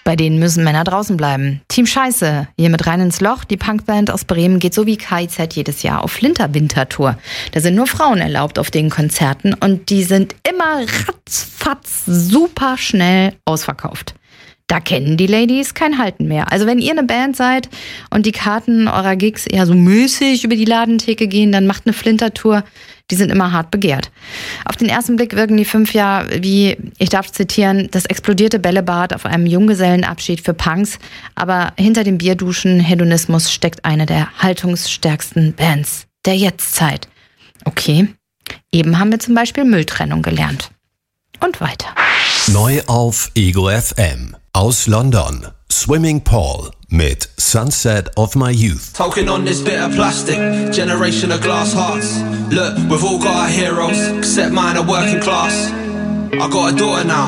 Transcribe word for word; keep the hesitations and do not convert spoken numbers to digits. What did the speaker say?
Bei denen müssen Männer draußen bleiben. Team Scheiße, hier mit rein ins Loch. Die Punkband aus Bremen geht so wie K I Z jedes Jahr auf Flinter-Wintertour. Da sind nur Frauen erlaubt auf den Konzerten und die sind immer ratzfatz super schnell ausverkauft. Da kennen die Ladies kein Halten mehr. Also wenn ihr eine Band seid und die Karten eurer Gigs eher so mäßig über die Ladentheke gehen, dann macht eine Flinter-Tour. Die sind immer hart begehrt. Auf den ersten Blick wirken die fünf ja wie, ich darf zitieren, das explodierte Bällebad auf einem Junggesellenabschied für Punks. Aber hinter dem Bierduschen-Hedonismus steckt eine der haltungsstärksten Bands der Jetztzeit. Okay, eben haben wir zum Beispiel Mülltrennung gelernt. Und weiter. Neu auf Ego F M. Aus London. Swimming Pool mit Sunset of My Youth. Talking on this bit of plastic, generation of glass hearts. Look, we've all got our heroes, except mine are working class. I got a daughter now.